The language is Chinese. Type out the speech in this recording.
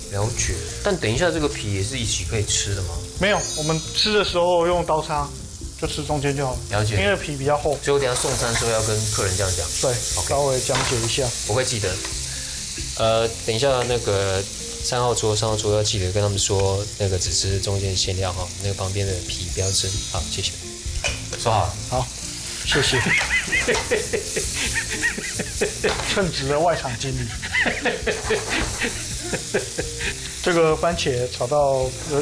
了解。但等一下，这个皮也是一起可以吃的吗？ 没有，我们吃的时候用刀叉，就吃中间就好了。 了解。 因为皮比较厚。 所以我等一下送餐的时候要跟客人这样讲。 对，稍微讲解一下。 我会记得。等一下那个3号桌要记得跟他们说，那个只吃中间馅料哈，那个旁边的皮不要吃。好，谢谢。说好了。 好，谢谢。称职的外场经理。这个番茄炒到